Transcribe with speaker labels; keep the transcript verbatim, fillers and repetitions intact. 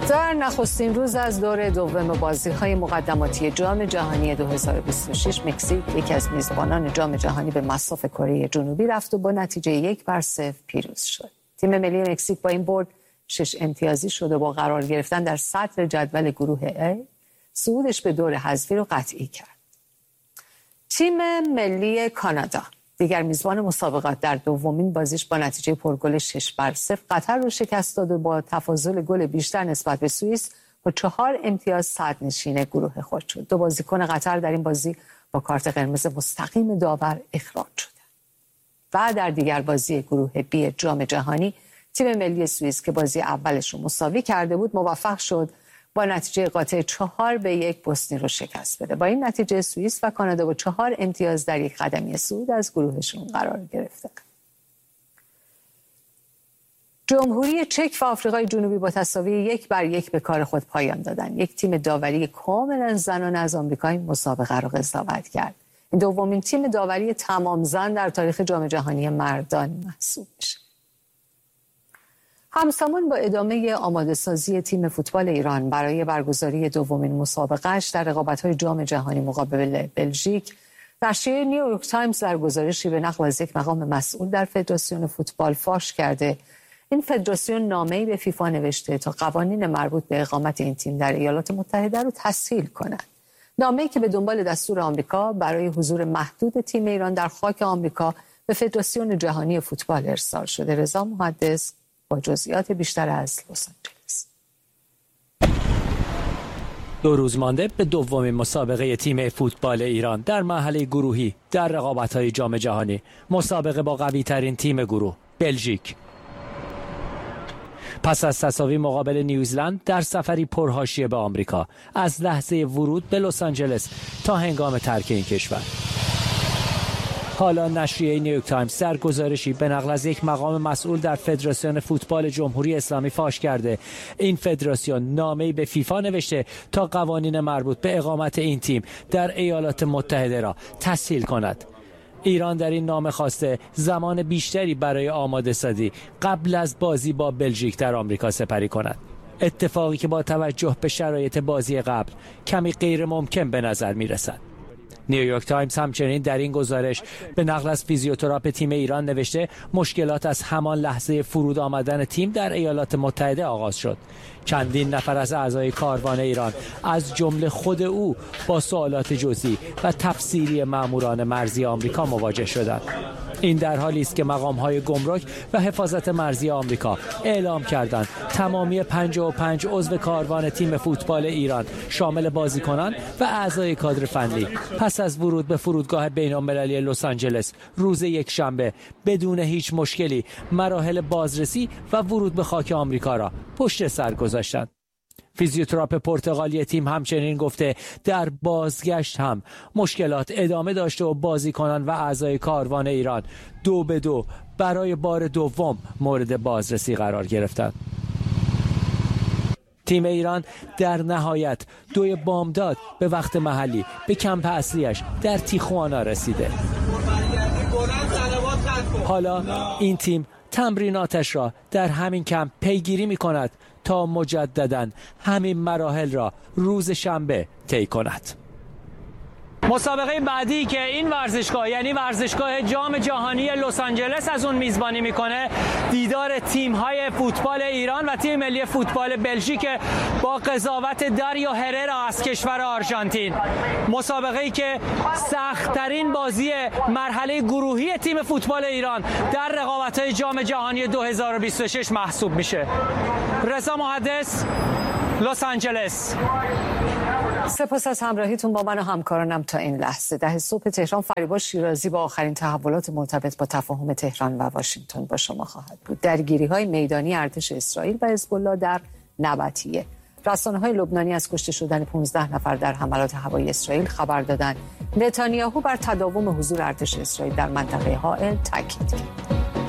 Speaker 1: در نخستین روز از دور دوم بازی‌های مقدماتی جام جهانی دو هزار و بیست و شش مکزیک یکی از میزبانان جام جهانی به مصاف کره جنوبی رفت و با نتیجه یک بر صفر پیروز شد. تیم ملی مکزیک با این برد شش امتیازی شد و با قرار گرفتن در صدر جدول گروه A صعودش به دور حذفی رو قطعی کرد. تیم ملی کانادا دیگر میزبان مسابقات در دومین بازیش با نتیجه پرگل شش بر صفر قطر رو شکست داد و با تفاضل گل بیشتر نسبت به سوئیس با چهار امتیاز صدرنشین گروه خود شد. دو بازیکن قطر در این بازی با کارت قرمز مستقیم داور اخراج شدند. و در دیگر بازی گروه بی جام جهانی تیم ملی سوئیس که بازی اولش رو مساوی کرده بود موفق شد با نتیجه قاطع چهار به یک بوسنی رو شکست بده. با این نتیجه سوئیس و کانادا با چهار امتیاز در یک قدمی صعود از گروهشون قرار گرفته. جمهوری چک و آفریقای جنوبی با تساوی یک بر یک به کار خود پایان دادن. یک تیم داوری کاملا زنانه از آمریکا این مسابقه رو قضاوت کرد. این دومین تیم داوری تمام زن در تاریخ جام جهانی مردان محسوب میشه. همزمان با ادامه آماده سازی تیم فوتبال ایران برای برگزاری دومین مسابقهش در رقابت‌های جام جهانی مقابل بلژیک، نشریه نیویورک تایمز در گزارشی به نقل از یک مقام مسئول در فدراسیون فوتبال فاش کرده این فدراسیون نامه‌ای به فیفا نوشته تا قوانین مربوط به اقامت این تیم در ایالات متحده رو تسهیل کند. نامه‌ای که به دنبال دستور آمریکا برای حضور محدود تیم ایران در خاک آمریکا به فدراسیون جهانی فوتبال ارسال شده. رضا محدث با جزئیات بیشتر از لس آنجلس.
Speaker 2: دو روز مانده به دومین مسابقه تیم فوتبال ایران در مرحله گروهی در رقابت‌های جام جهانی، مسابقه با قوی‌ترین تیم گروه بلژیک. پس از تساوی مقابل نیوزلند در سفری پرحاشیه به آمریکا، از لحظه ورود به لس آنجلس تا هنگام ترک این کشور، حالا نشریه نیویورک تایمز در گزارشی به نقل از یک مقام مسئول در فدراسیون فوتبال جمهوری اسلامی فاش کرده این فدراسیون نامه‌ای به فیفا نوشته تا قوانین مربوط به اقامت این تیم در ایالات متحده را تسهیل کند. ایران در این نامه خواسته زمان بیشتری برای آماده سازی قبل از بازی با بلژیک در آمریکا سپری کند. اتفاقی که با توجه به شرایط بازی قبل کمی غیر ممکن به نظر می رسد. نیویورک تایمز همچنین در این گزارش به نقل از فیزیوتراپ تیم ایران نوشته مشکلات از همان لحظه فرود آمدن تیم در ایالات متحده آغاز شد. چندین نفر از اعضای کاروان ایران از جمله خود او با سوالات جزئی و تفسیری ماموران مرزی آمریکا مواجه شدند. این در حالی است که مقام‌های گمرک و حفاظت مرزی آمریکا اعلام کردند تمامی پنجاه و پنج عضو کاروان تیم فوتبال ایران شامل بازیکنان و اعضای کادر فنی پس از ورود به فرودگاه بین‌المللی لس آنجلس روز یکشنبه بدون هیچ مشکلی مراحل بازرسی و ورود به خاک آمریکا را پشت سر گذاشتند. فیزیوتراپ پرتغالی تیم همچنین گفته در بازگشت هم مشکلات ادامه داشته و بازیکنان و اعضای کاروان ایران دو به دو برای بار دوم مورد بازرسی قرار گرفتند. تیم ایران در نهایت دوی بامداد به وقت محلی به کمپ اصلیش در تیخوانا رسیده. حالا این تیم تمریناتش را در همین کمپ پیگیری می کند تا مجدداً همین مراحل را روز شنبه طی کند. مسابقه بعدی که این ورزشگاه یعنی ورزشگاه جام جهانی لس آنجلس از اون میزبانی میکنه دیدار تیم‌های فوتبال ایران و تیم ملی فوتبال بلژیک با قضاوت داریو هررا از کشور آرژانتین. مسابقه‌ای که سخت‌ترین بازی مرحله گروهی تیم فوتبال ایران در رقابت‌های جام جهانی دو هزار و بیست و شش محسوب میشه. رضا محدث، لس آنجلس.
Speaker 1: سپاس از همراهیتون با من و همکارانم تا این لحظه. ده صبح تهران فریبا شیرازی با آخرین تحولات مرتبط با تفاهم تهران و واشنگتن با شما خواهد بود. درگیری‌های میدانی ارتش اسرائیل و حزب الله در نبطیه. رسانه‌های لبنانی از کشته شدن پانزده نفر در حملات هوایی اسرائیل خبر دادند. نتانیاهو بر تداوم حضور ارتش اسرائیل در منطقه حائل تاکید کرد.